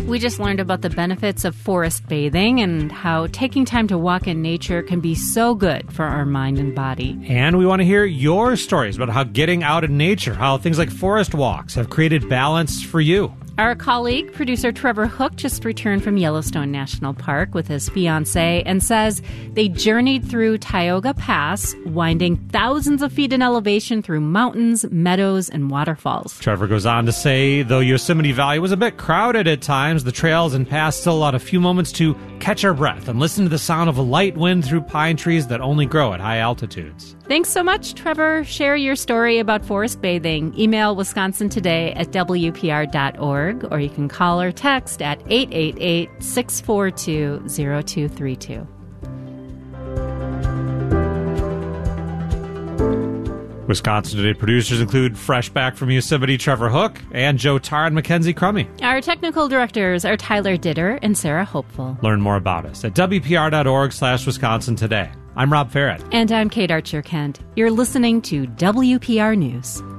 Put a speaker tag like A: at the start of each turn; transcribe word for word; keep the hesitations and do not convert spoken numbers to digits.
A: We just learned about the benefits of forest bathing and how taking time to walk in nature can be so good for our mind and body.
B: And we want to hear your stories about how getting out in nature, how things like forest walks have created balance for you.
A: Our colleague, producer Trevor Hook, just returned from Yellowstone National Park with his fiancée and says they journeyed through Tioga Pass, winding thousands of feet in elevation through mountains, meadows, and waterfalls.
B: Trevor goes on to say, though Yosemite Valley was a bit crowded at times, the trails and paths still allowed a few moments to catch our breath and listen to the sound of a light wind through pine trees that only grow at high altitudes.
A: Thanks so much, Trevor. Share your story about forest bathing. Email Wisconsin Today at W P R dot org, or you can call or text at eight eight eight, six four two, zero two three two.
B: Wisconsin Today producers include fresh back from Yosemite Trevor Hook and Joe Tarr and Mackenzie Crummy.
A: Our technical directors are Tyler Ditter and Sarah Hopeful.
B: Learn more about us at W P R dot org slash Wisconsin Today. I'm Rob Farrett.
A: And I'm Kate Archer-Kent. You're listening to W P R News.